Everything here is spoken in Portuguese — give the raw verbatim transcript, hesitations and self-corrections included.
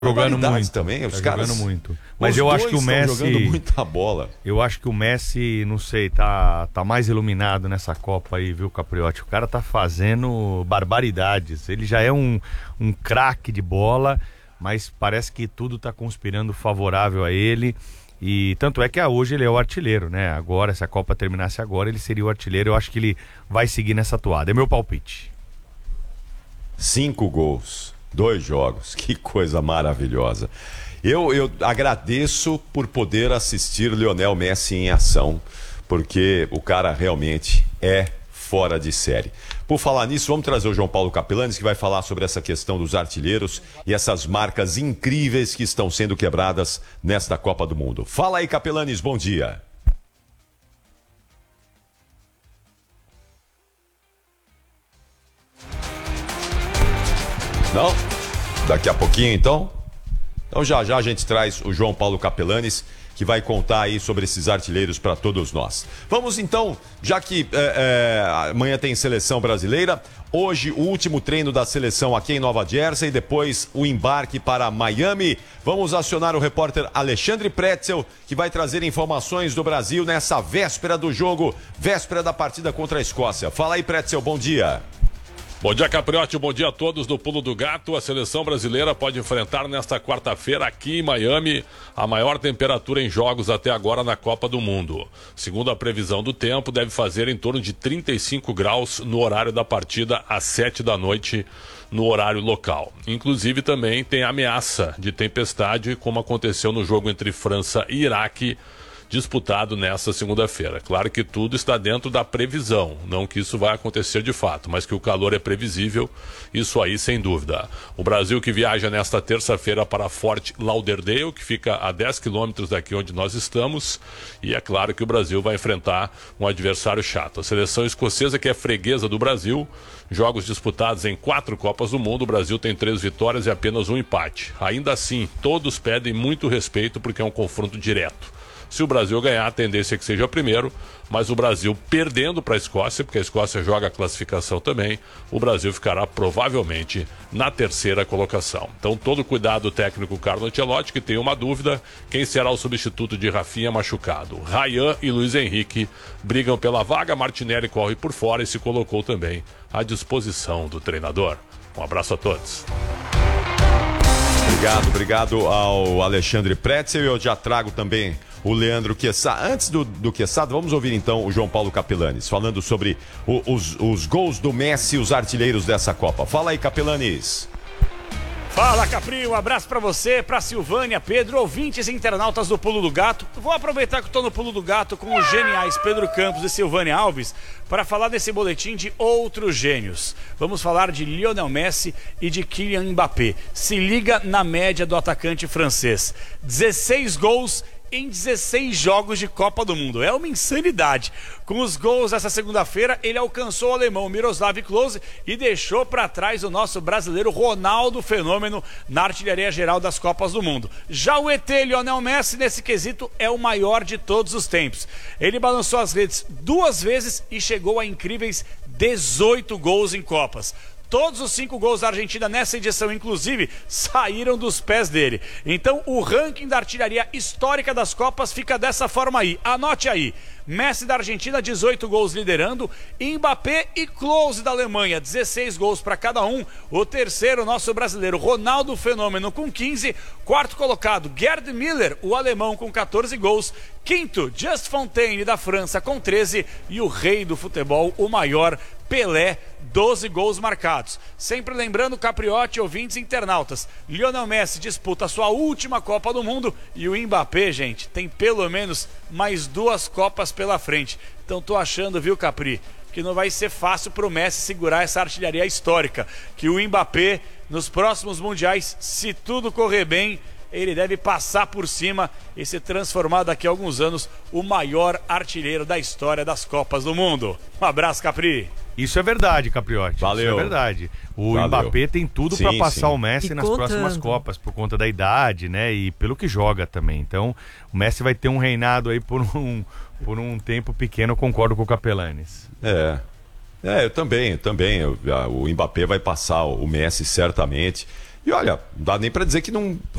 jogando muito também, os tá caras jogando muito. Mas eu acho que o Messi jogando muita bola. Eu acho que o Messi, não sei, tá tá mais iluminado nessa Copa aí, viu, Capriotti? O cara tá fazendo barbaridades. Ele já é um um craque de bola, mas parece que tudo tá conspirando favorável a ele. E tanto é que hoje ele é o artilheiro, né? Agora, se a Copa terminasse agora, ele seria o artilheiro. Eu acho que ele vai seguir nessa toada. É meu palpite. Cinco gols, dois jogos, que coisa maravilhosa. Eu, eu agradeço por poder assistir Lionel Messi em ação, porque o cara realmente é fora de série. Por falar nisso, vamos trazer o João Paulo Capelanes, que vai falar sobre essa questão dos artilheiros e essas marcas incríveis que estão sendo quebradas nesta Copa do Mundo. Fala aí, Capelanes, bom dia. Não? Daqui a pouquinho, então? Então já já a gente traz o João Paulo Capelanes, que vai contar aí sobre esses artilheiros para todos nós. Vamos então, já que é, é, amanhã tem seleção brasileira, hoje o último treino da seleção aqui em Nova Jersey, depois o embarque para Miami. Vamos acionar o repórter Alexandre Pretzel, que vai trazer informações do Brasil nessa véspera do jogo, véspera da partida contra a Escócia. Fala aí, Pretzel, bom dia. Bom dia, Capriotti, bom dia a todos do Pulo do Gato. A seleção brasileira pode enfrentar nesta quarta-feira aqui em Miami a maior temperatura em jogos até agora na Copa do Mundo. Segundo a previsão do tempo, deve fazer em torno de trinta e cinco graus no horário da partida às sete da noite no horário local. Inclusive também tem ameaça de tempestade, como aconteceu no jogo entre França e Iraque, disputado nesta segunda-feira. Claro que tudo está dentro da previsão, não que isso vai acontecer de fato, mas que o calor é previsível, isso aí sem dúvida. O Brasil que viaja nesta terça-feira para Fort Lauderdale, que fica a dez quilômetros daqui onde nós estamos, e é claro que o Brasil vai enfrentar um adversário chato. A seleção escocesa, que é freguesa do Brasil, jogos disputados em quatro Copas do Mundo, o Brasil tem três vitórias e apenas um empate. Ainda assim, todos pedem muito respeito porque é um confronto direto. Se o Brasil ganhar, a tendência é que seja primeiro, mas o Brasil perdendo para a Escócia, porque a Escócia joga a classificação também, o Brasil ficará provavelmente na terceira colocação. Então, todo cuidado técnico Carlo Ancelotti, que tem uma dúvida, quem será o substituto de Rafinha machucado? Ryan e Luiz Henrique brigam pela vaga, Martinelli corre por fora e se colocou também à disposição do treinador. Um abraço a todos. Obrigado, obrigado ao Alexandre Pretzel. Eu já trago também o Leandro Quessada. Antes do, do Quessada, vamos ouvir então o João Paulo Capelanes, falando sobre o, os, os gols do Messi, os artilheiros dessa Copa. Fala aí, Capelanes. Fala, Capri, um abraço pra você, pra Silvânia, Pedro, ouvintes e internautas do Pulo do Gato. Vou aproveitar que eu tô no Pulo do Gato com os geniais Pedro Campos e Silvânia Alves para falar desse boletim de outros gênios. Vamos falar de Lionel Messi e de Kylian Mbappé. Se liga na média do atacante francês. dezesseis gols em dezesseis jogos de Copa do Mundo. É uma insanidade. Com os gols dessa segunda-feira, ele alcançou o alemão Miroslav Klose e deixou para trás o nosso brasileiro Ronaldo Fenômeno na artilharia geral das Copas do Mundo. Já o E T Lionel Messi, nesse quesito, é o maior de todos os tempos. Ele balançou as redes duas vezes e chegou a incríveis dezoito gols em Copas. Todos os cinco gols da Argentina nessa edição, inclusive, saíram dos pés dele. Então, o ranking da artilharia histórica das Copas fica dessa forma aí. Anote aí. Messi da Argentina, dezoito gols liderando. Mbappé e Klose da Alemanha, dezesseis gols para cada um. O terceiro, nosso brasileiro Ronaldo Fenômeno com quinze. Quarto colocado, Gerd Müller, o alemão com quatorze gols. Quinto, Just Fontaine da França com treze. E o rei do futebol, o maior, Pelé, doze gols marcados. Sempre lembrando, Capriotti, ouvintes e internautas, Lionel Messi disputa a sua última Copa do Mundo e o Mbappé, gente, tem pelo menos mais duas Copas pela frente. Então tô achando, viu, Capri, que não vai ser fácil pro Messi segurar essa artilharia histórica, que o Mbappé, nos próximos mundiais, se tudo correr bem, ele deve passar por cima e se transformar daqui a alguns anos o maior artilheiro da história das Copas do Mundo. Um abraço, Capri. Isso é verdade, Capriotti. Valeu. Isso é verdade. O Valeu. Mbappé tem tudo para passar sim. o Messi E nas contando. próximas Copas, por conta da idade, né? E pelo que joga também. Então, o Messi vai ter um reinado aí por um, por um tempo pequeno, eu concordo com o Capelanes. É. É, eu também, eu também. Eu, a, o Mbappé vai passar o Messi certamente. E olha, não dá nem para dizer que não